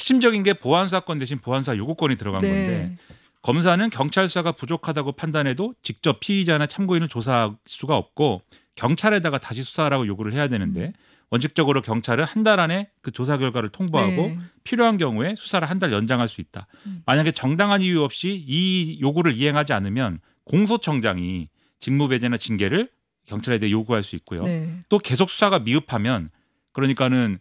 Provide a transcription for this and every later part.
핵심적인 게 보안 사건 대신 보안사 요구권이 들어간 네. 건데 검사는 경찰 수사가 부족하다고 판단해도 직접 피의자나 참고인을 조사할 수가 없고 경찰에다가 다시 수사하라고 요구를 해야 되는데 원칙적으로 경찰은 한 달 안에 그 조사 결과를 통보하고 네. 필요한 경우에 수사를 한 달 연장할 수 있다. 만약에 정당한 이유 없이 이 요구를 이행하지 않으면 공소청장이 직무배제나 징계를 경찰에 대해 요구할 수 있고요. 네. 또 계속 수사가 미흡하면 그러니까는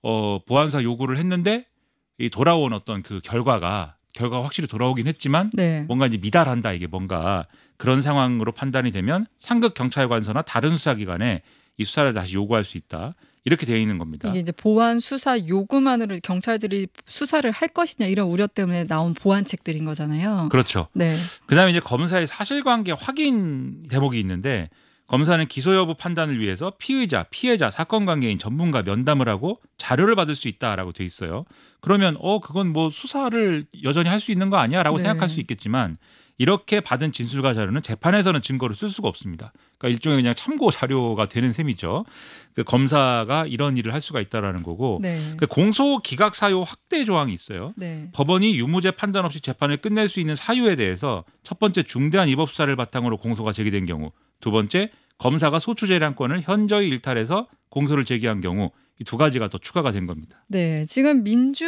보안사 요구를 했는데 이 돌아온 어떤 그 결과가 확실히 돌아오긴 했지만 네. 뭔가 이제 미달한다 이게 뭔가 그런 상황으로 판단이 되면 상급 경찰관서나 다른 수사기관에 이 수사를 다시 요구할 수 있다. 이렇게 되어 있는 겁니다. 이게 이제 보안 수사 요구만으로 경찰들이 수사를 할 것이냐 이런 우려 때문에 나온 보완책들인 거잖아요. 그렇죠. 네. 그다음에 이제 검사의 사실관계 확인 대목이 있는데 검사는 기소 여부 판단을 위해서 피의자, 피해자, 사건 관계인 전문가 면담을 하고 자료를 받을 수 있다라고 돼 있어요. 그러면 그건 뭐 수사를 여전히 할 수 있는 거 아니야라고 네. 생각할 수 있겠지만 이렇게 받은 진술과 자료는 재판에서는 증거를 쓸 수가 없습니다. 그러니까 일종의 그냥 참고 자료가 되는 셈이죠. 그 검사가 이런 일을 할 수가 있다라는 거고 네. 그 공소 기각 사유 확대 조항이 있어요. 네. 법원이 유무죄 판단 없이 재판을 끝낼 수 있는 사유에 대해서 첫 번째 중대한 위법 수사를 바탕으로 공소가 제기된 경우, 두 번째 검사가 소추재량권을 현저히 일탈해서 공소를 제기한 경우 이 두 가지가 더 추가가 된 겁니다. 네. 지금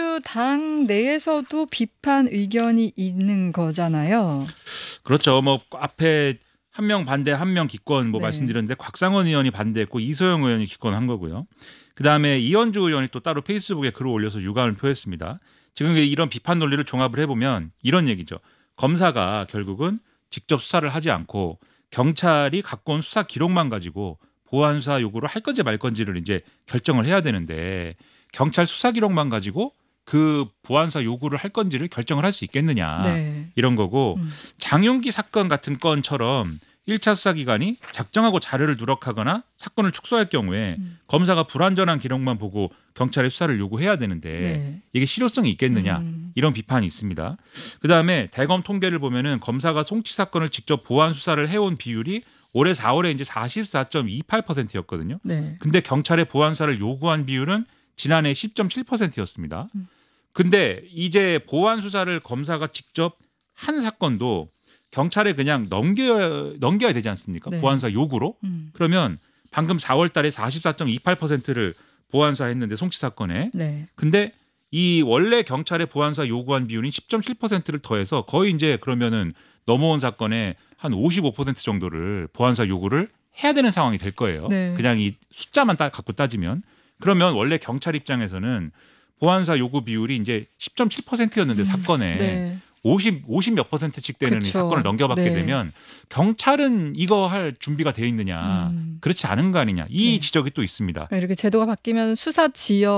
민주당 내에서도 비판 의견이 있는 거잖아요. 그렇죠. 뭐 앞에 한 명 반대, 한 명 기권 뭐 네. 말씀드렸는데 곽상원 의원이 반대했고 이소영 의원이 기권한 거고요. 그다음에 이현주 의원이 또 따로 페이스북에 글을 올려서 유감을 표했습니다. 지금 이런 비판 논리를 종합을 해보면 이런 얘기죠. 검사가 결국은 직접 수사를 하지 않고 경찰이 갖고 온 수사 기록만 가지고 보안 수사 요구를 할 건지 말 건지를 이제 결정을 해야 되는데 경찰 수사 기록만 가지고 그 보안사 요구를 할 건지를 결정을 할 수 있겠느냐 네. 이런 거고 장윤기 사건 같은 건처럼 1차 수사기관이 작정하고 자료를 누락하거나 사건을 축소할 경우에 검사가 불완전한 기록만 보고 경찰에 수사를 요구해야 되는데 네. 이게 실효성이 있겠느냐 이런 비판이 있습니다. 그다음에 대검 통계를 보면은 검사가 송치 사건을 직접 보안 수사를 해온 비율이 올해 4월에 이제 44.28%였거든요. 네. 근데 경찰에 보안 수사를 요구한 비율은 지난해 10.7%였습니다. 근데 이제 보안 수사를 검사가 직접 한 사건도 경찰에 그냥 넘겨야 되지 않습니까? 네. 보안사 요구로. 그러면 방금 4월 달에 44.28%를 보안사 했는데 송치 사건에. 네. 근데 이 원래 경찰에 보안사 요구한 비율인 10.7%를 더해서 거의 이제 그러면은 넘어온 사건에 한 55% 정도를 보안사 요구를 해야 되는 상황이 될 거예요. 네. 그냥 이 숫자만 갖고 따지면. 그러면 원래 경찰 입장에서는 보안사 요구 비율이 이제 10.7%였는데 사건에 네. 50 몇 %씩 되는 이 그쵸. 사건을 넘겨받게 네. 되면 경찰은 이거 할 준비가 되어 있느냐 그렇지 않은 거 아니냐 이 네. 지적이 또 있습니다. 이렇게 제도가 바뀌면 수사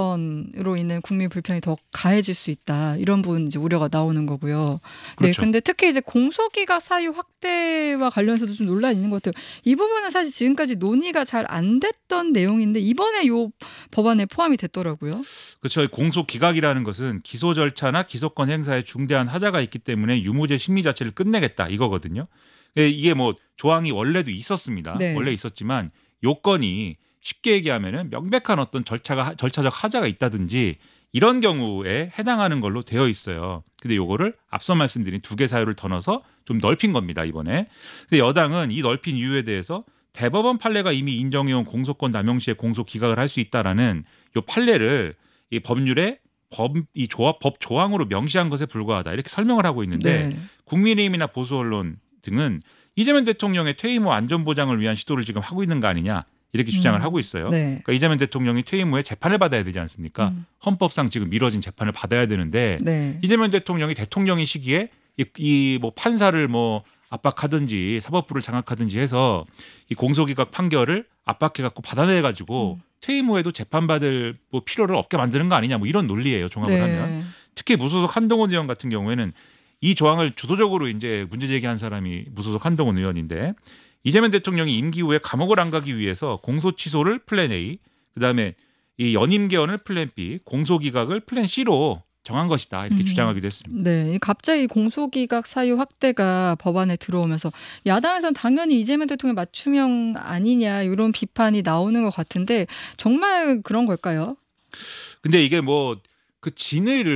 지연으로 인한 국민 불편이 더 가해질 수 있다. 이런 부분 이제 우려가 나오는 거고요. 그렇죠. 네, 근데 특히 이제 공소기각 사유 확대와 관련해서도 좀 논란이 있는 것 같아요. 이 부분은 사실 지금까지 논의가 잘 안 됐던 내용인데 이번에 요 법안에 포함이 됐더라고요. 그렇죠. 공소 기각이라는 것은 기소 절차나 기소권 행사에 중대한 하자가 있기 때문에 유무죄 심리 자체를 끝내겠다 이거거든요. 이게 뭐 조항이 원래도 있었습니다. 네. 원래 있었지만 요건이 쉽게 얘기하면은 명백한 어떤 절차적 하자가 있다든지 이런 경우에 해당하는 걸로 되어 있어요. 근데 요거를 앞서 말씀드린 두 개 사유를 더 넣어서 좀 넓힌 겁니다, 이번에. 근데 여당은 이 넓힌 이유에 대해서 대법원 판례가 이미 인정해온 공소권 남용 시에 공소 기각을 할 수 있다라는 요 판례를 이 법률에 법 조항으로 명시한 것에 불과하다 이렇게 설명을 하고 있는데 네. 국민의힘이나 보수 언론 등은 이재명 대통령의 퇴임 후 안전보장을 위한 시도를 지금 하고 있는 거 아니냐 이렇게 주장을 하고 있어요. 네. 그러니까 이재명 대통령이 퇴임 후에 재판을 받아야 되지 않습니까? 헌법상 지금 미뤄진 재판을 받아야 되는데 네. 이재명 대통령이 대통령인 시기에 이 뭐 판사를 뭐 압박하든지 사법부를 장악하든지 해서 이 공소기각 판결을 압박해 갖고 받아내 가지고 퇴임 후에도 재판받을 뭐 필요를 없게 만드는 거 아니냐 뭐 이런 논리예요. 종합을 네. 하면. 특히 무소속 한동훈 의원 같은 경우에는 이 조항을 주도적으로 이제 문제 제기한 사람이 무소속 한동훈 의원인데 이재명 대통령이 임기 후에 감옥을 안 가기 위해서 공소 취소를 플랜 A, 그다음에 이 연임 개헌을 플랜 B, 공소 기각을 플랜 C로 정한 것이다 이렇게 주장하기도 했습니다. 네, 갑자기 공소기각 사유 확대가 법안에 들어오면서 야당에서는 당연히 이재명 대통령 맞춤형 아니냐 이런 비판이 나오는 것 같은데 정말 그런 걸까요? 근데 이게 뭐 그 진의를